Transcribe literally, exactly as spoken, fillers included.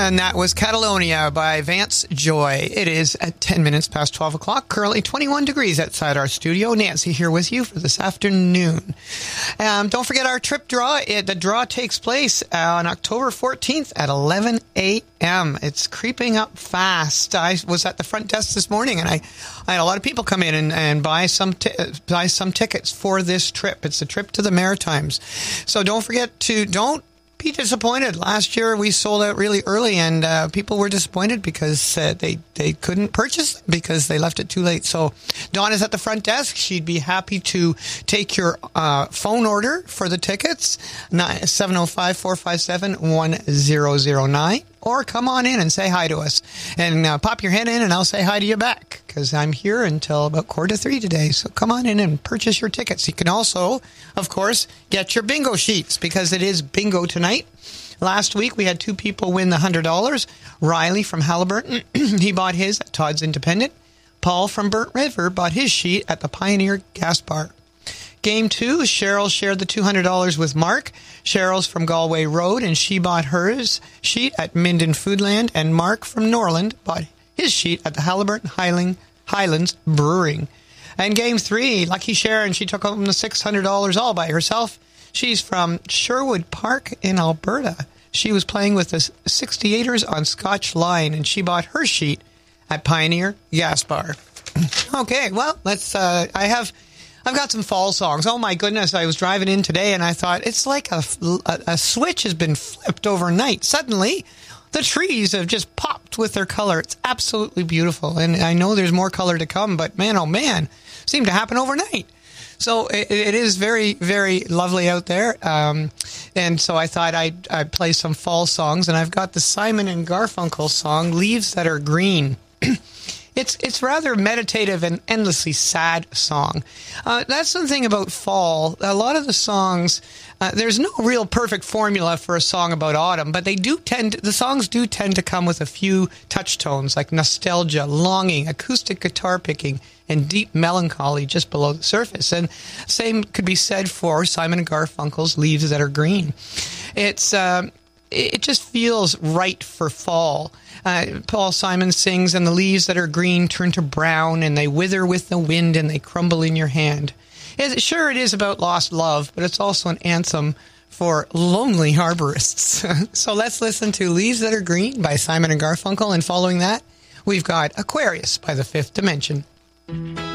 And that was Catalonia by Vance Joy. It is at ten minutes past twelve o'clock, currently twenty-one degrees outside our studio. Nancy here with you for this afternoon. Um, don't forget our trip draw. It, the draw takes place on October fourteenth at eleven a.m. It's creeping up fast. I was at the front desk this morning, and I, I had a lot of people come in and, and buy some t- buy some tickets for this trip. It's a trip to the Maritimes. So don't forget to, don't be disappointed. Last year we sold out really early, and uh, people were disappointed because uh, they they couldn't purchase them because they left it too late. So Dawn is at the front desk. She'd be happy to take your uh, phone order for the tickets, seven oh five, four five seven, one oh oh nine, or come on in and say hi to us, and uh, pop your head in and I'll say hi to you back, because I'm here until about quarter to three today. So come on in and purchase your tickets. You can also, of course, get your bingo sheets, because it is bingo tonight. Last week, we had two people win the one hundred dollars. Riley from Halliburton, he bought his at Todd's Independent. Paul from Burnt River bought his sheet at the Pioneer Gas Bar. Game two, Cheryl shared the two hundred dollars with Mark. Cheryl's from Galway Road, and she bought hers sheet at Minden Foodland. And Mark from Norland bought his sheet at the Halliburton Highland, Highlands Brewing. And game three, Lucky Sharon, she took home the six hundred dollars all by herself. She's from Sherwood Park in Alberta. She was playing with the sixty-eighters on Scotch Line, and she bought her sheet at Pioneer Gas Bar. Okay, well, let's, uh, I have, I've got some fall songs. Oh my goodness, I was driving in today and I thought, it's like a, a, a switch has been flipped overnight. Suddenly, the trees have just popped with their color. It's absolutely beautiful. And I know there's more color to come, but man, oh man, seemed to happen overnight. So it, it is very, very lovely out there. Um, and so I thought I'd, I'd play some fall songs. And I've got the Simon and Garfunkel song, Leaves That Are Green. It's it's rather meditative and endlessly sad song. Uh, that's the thing about fall. A lot of the songs, uh, there's no real perfect formula for a song about autumn, but they do tend, the songs do tend to come with a few touch tones like nostalgia, longing, acoustic guitar picking, and deep melancholy just below the surface. And same could be said for Simon and Garfunkel's Leaves That Are Green. It's um, it just feels right for fall. Uh, Paul Simon sings, and the leaves that are green turn to brown, and they wither with the wind, and they crumble in your hand. It, sure, it is about lost love, but it's also an anthem for lonely arborists. So let's listen to Leaves That Are Green by Simon and Garfunkel, and following that, we've got Aquarius by The Fifth Dimension.